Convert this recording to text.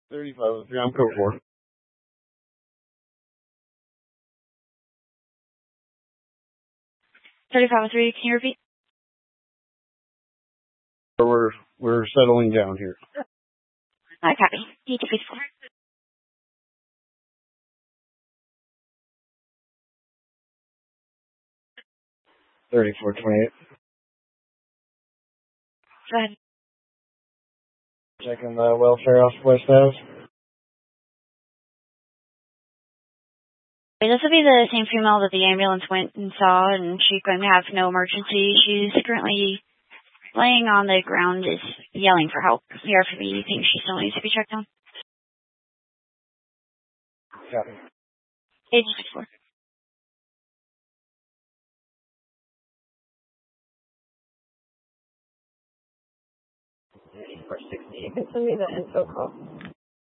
3503, I'm code 4. Can you repeat? We're settling down here. I copy. D254. $34.28. Go ahead. Checking the welfare off West Ave. This will be the same female that the ambulance went and saw, and she's going to have no emergency. She's currently laying on the ground, is yelling for help. The RFB thinks she still needs to be checked on. Copy. Age 64. Send me the info call.